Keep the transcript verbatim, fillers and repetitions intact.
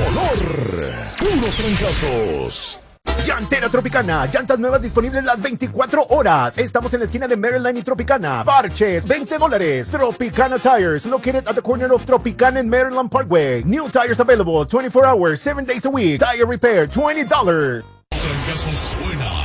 color. Puros trancazos. Llantera Tropicana, llantas nuevas disponibles las veinticuatro horas. Estamos en la esquina de Maryland y Tropicana. Parches, veinte dólares. Tropicana Tires, located at the corner of Tropicana and Maryland Parkway. New tires available twenty-four hours, seven days a week. Tire repair, twenty dollars. Trancazo suena